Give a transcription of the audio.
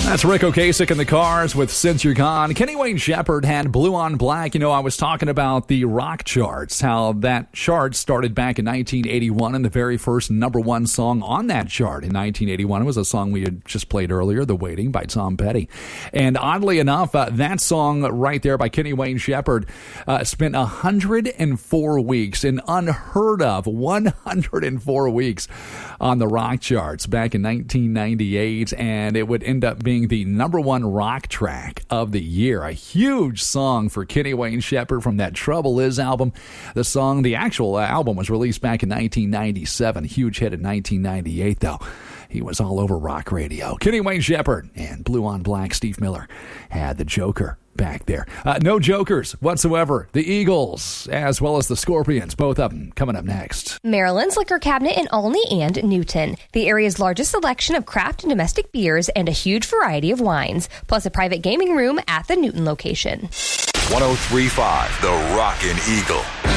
That's Rick Ocasek in the Cars with Since You're Gone. Kenny Wayne Shepherd had Blue on Black. You know, I was talking about the rock charts, how that chart started back in 1981, and the very first number one song on that chart in 1981 was a song we had just played earlier, The Waiting by Tom Petty. And oddly enough, that song right there by Kenny Wayne Shepherd spent 104 weeks, an unheard of 104 weeks on the rock charts back in 1998, and it would end up being the number one rock track of the year. A huge song for Kenny Wayne Shepherd from that Trouble Is album. The actual album was released back in 1997. Huge hit in 1998, though. He was all over rock radio. Kenny Wayne Shepherd and Blue on Black. Steve Miller had the Joker back there. No jokers whatsoever. The Eagles, as well as the Scorpions, both of them coming up next. Maryland's Liquor Cabinet in Olney and Newton. The area's largest selection of craft and domestic beers and a huge variety of wines, plus a private gaming room at the Newton location. 103.5 The Rockin' Eagle.